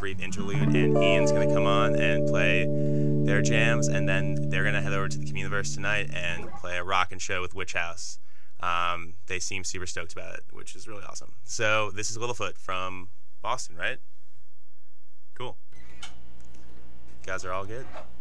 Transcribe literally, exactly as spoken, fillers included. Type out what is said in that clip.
brief interlude, and Ian's going to come on and play their jams, and then they're going to head over to the Communiverse tonight and play a rockin' show with Witch House. Um, they seem super stoked about it, which is really awesome. So this is Littlefoot from Boston, right? Cool. You guys are all good?